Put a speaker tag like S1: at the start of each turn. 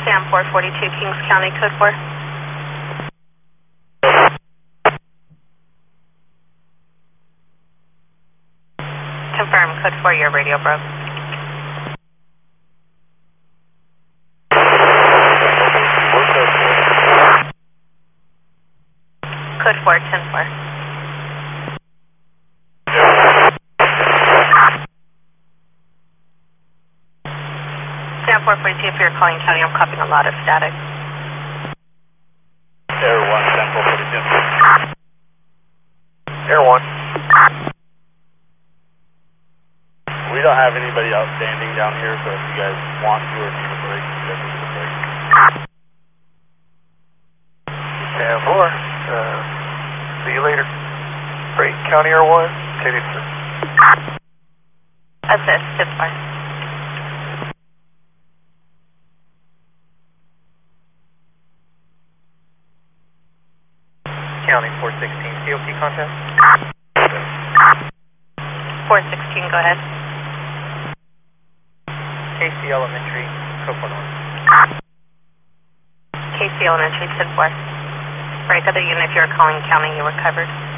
S1: Cam 442, Kings County, code 4. Confirm, code 4, your radio broke. Code 4, 10-4. Cam 442, if you're calling county, I'm copying a lot of static.
S2: Air 1, Cam 442.
S3: Air 1.
S2: We don't have anybody outstanding down here, so if you guys want to or need a break, you guys need a break.
S3: Cam 4. See you later. Break, County Air 1. Katie 3.
S1: Assist, 10-4.
S3: County 416, COP contact.
S1: 416, go ahead.
S3: KC Elementary, code 4.
S1: KC Elementary, 10-4. Break, other unit, if you're calling county, you were covered.